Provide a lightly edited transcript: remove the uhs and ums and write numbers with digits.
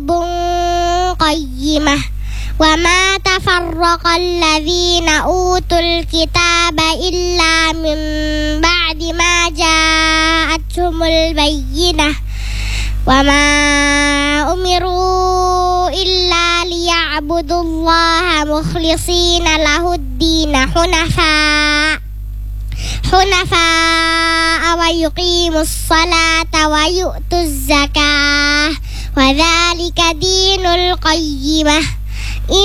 قلوب قيمة وما تفرق الذين أوتوا الكتاب إلا من بعد ما جاءتهم البينة وما أمروا إلا ليعبدوا الله مخلصين له الدين حنفاء ويقيموا الصلاة ويؤتوا الزكاة وذلك دين القيمة